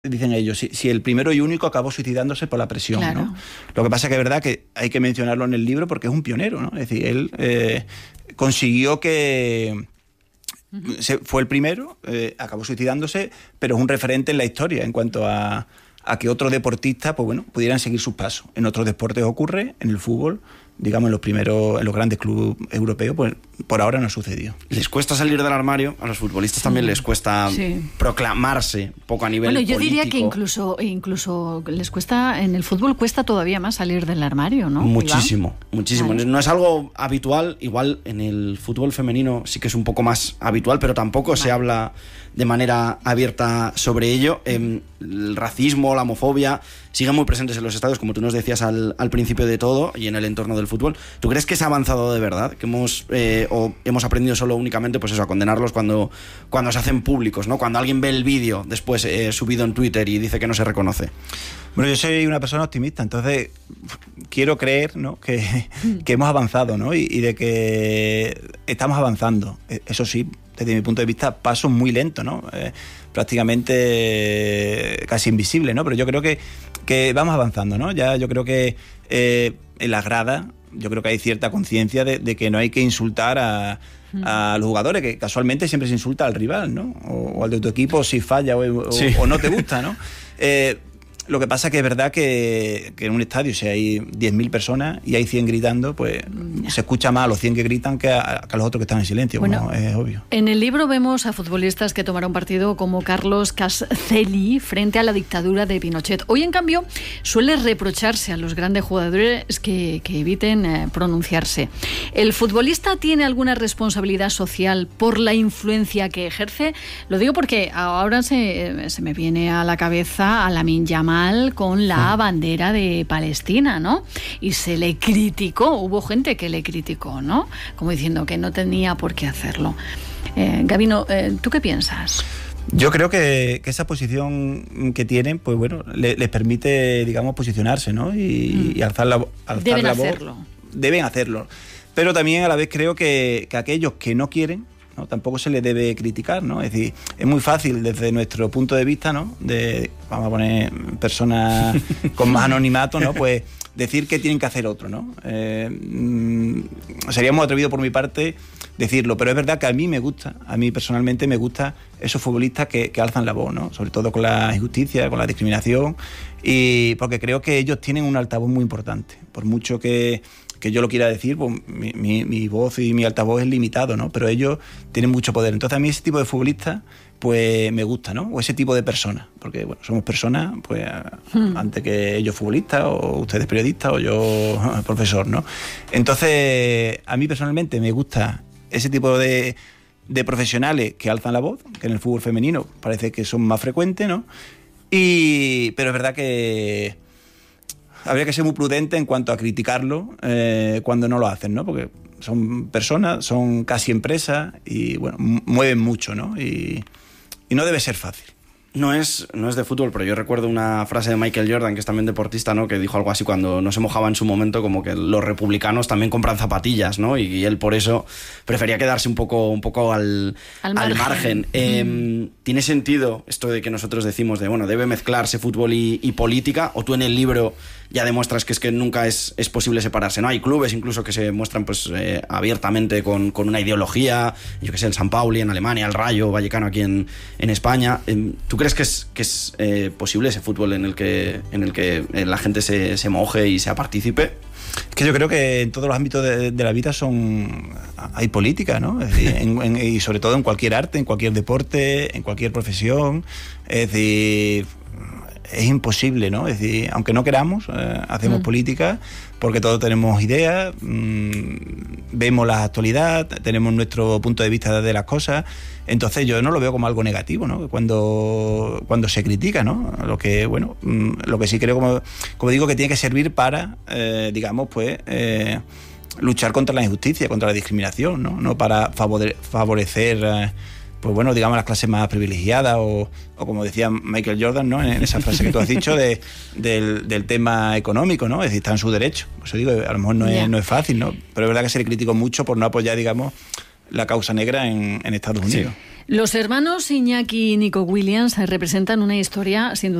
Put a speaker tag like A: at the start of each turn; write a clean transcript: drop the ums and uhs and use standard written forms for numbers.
A: dicen ellos, si el primero y único acabó suicidándose por la presión,
B: claro,
A: ¿no? Lo que pasa es que es verdad que hay que mencionarlo en el libro porque es un pionero, ¿no? Es decir, él consiguió que... fue el primero, acabó suicidándose, pero es un referente en la historia en cuanto a que otros deportistas, pues bueno, pudieran seguir sus pasos. En otros deportes ocurre, en el fútbol, digamos en los grandes clubes europeos, pues por ahora no ha sucedido.
C: Les cuesta salir del armario, a los futbolistas también les cuesta proclamarse un poco a nivel político.
B: Bueno, yo diría que incluso les cuesta, en el fútbol cuesta todavía más salir del armario, ¿no?
C: Muchísimo.
B: Vale.
C: No es algo habitual, igual en el fútbol femenino sí que es un poco más habitual, pero tampoco se habla de manera abierta sobre ello. El racismo, la homofobia siguen muy presentes en los estadios, como tú nos decías al principio de todo, y en el entorno del fútbol. ¿Tú crees que se ha avanzado de verdad? ¿Que hemos aprendido solo únicamente pues eso, a condenarlos cuando se hacen públicos, ¿no? Cuando alguien ve el vídeo después subido en Twitter y dice que no se reconoce?
A: Bueno, yo soy una persona optimista, entonces quiero creer, ¿no?, que hemos avanzado, ¿no? Y de que estamos avanzando. Eso sí, desde mi punto de vista, pasos muy lentos, ¿no? Prácticamente casi invisibles, ¿no? Pero yo creo que vamos avanzando, ¿no? Ya yo creo que en las gradas, yo creo que hay cierta conciencia de que no hay que insultar a los jugadores, que casualmente siempre se insulta al rival, ¿no? O al de tu equipo si falla o no te gusta, ¿no? Lo que pasa es que es verdad que en un estadio, si hay 10.000 personas y hay 100 gritando, pues se escucha más a los 100 que gritan que a los otros que están en silencio,
B: bueno,
A: como es obvio.
B: En el libro vemos a futbolistas que tomaron partido como Carlos Cascelli frente a la dictadura de Pinochet. Hoy, en cambio, suele reprocharse a los grandes jugadores que eviten pronunciarse. ¿El futbolista tiene alguna responsabilidad social por la influencia que ejerce? Lo digo porque ahora se me viene a la cabeza a Lamine Yamal con la bandera de Palestina, ¿no? Y se le criticó, hubo gente que le criticó, ¿no? Como diciendo que no tenía por qué hacerlo. Gabino, ¿tú qué piensas?
A: Yo creo que esa posición que tienen, pues bueno, les permite, digamos, posicionarse, ¿no? Y alzar la voz.
B: Deben hacerlo.
A: Deben hacerlo. Pero también a la vez creo que aquellos que no quieren, ¿no?, tampoco se les debe criticar, ¿no? Es decir, es muy fácil desde nuestro punto de vista, ¿no?, vamos a poner personas con más anonimato, ¿no?, pues decir que tienen que hacer otro, ¿no? Sería muy atrevido por mi parte decirlo, pero es verdad que a mí personalmente me gusta esos futbolistas que alzan la voz, ¿no?, sobre todo con la injusticia, con la discriminación, y porque creo que ellos tienen un altavoz muy importante, por mucho que yo lo quiera decir, pues mi voz y mi altavoz es limitado, ¿no? Pero ellos tienen mucho poder. Entonces a mí ese tipo de futbolistas, pues me gusta, ¿no? O ese tipo de personas, porque bueno, somos personas, pues antes que ellos futbolistas, o ustedes periodistas, o yo profesor, ¿no? Entonces a mí personalmente me gusta ese tipo de profesionales que alzan la voz, que en el fútbol femenino parece que son más frecuentes, ¿no? Pero es verdad que habría que ser muy prudente en cuanto a criticarlo cuando no lo hacen, ¿no? Porque son personas, son casi empresas y, bueno, mueven mucho, ¿no? Y no debe ser fácil.
C: No es de fútbol, pero yo recuerdo una frase de Michael Jordan, que es también deportista, ¿no?, que dijo algo así cuando no se mojaba en su momento, como que los republicanos también compran zapatillas, ¿no? Y él por eso prefería quedarse un poco al margen. ¿Tiene sentido esto de que nosotros decimos de, bueno, debe mezclarse fútbol y política? ¿O tú en el libro ya demuestras que es que nunca es posible separarse, ¿no? Hay clubes incluso que se muestran pues abiertamente con una ideología, yo que sé, el San Pauli en Alemania, el Rayo Vallecano aquí en España. ¿Tú crees que es posible ese fútbol en el que la gente se moje y sea partícipe?
A: Es que yo creo que en todos los ámbitos de la vida hay política, ¿no? Es decir, y sobre todo en cualquier arte, en cualquier deporte, en cualquier profesión. Es decir, es imposible, ¿no? Es decir, aunque no queramos, hacemos política porque todos tenemos ideas, vemos la actualidad, tenemos nuestro punto de vista de las cosas. Entonces yo no lo veo como algo negativo, ¿no? Cuando se critica, ¿no? Lo que sí creo, como digo, que tiene que servir para, digamos, pues luchar contra la injusticia, contra la discriminación, ¿no? No para favorecer pues bueno, digamos, las clases más privilegiadas o como decía Michael Jordan, ¿no?, en esa frase que tú has dicho del tema económico, ¿no? Es decir, está en su derecho. Por eso digo, a lo mejor no es fácil, ¿no? Pero es verdad que se le criticó mucho por no apoyar, digamos, la causa negra en Estados Unidos.
C: Sí.
B: Los hermanos Iñaki y Nico Williams representan una historia sin duda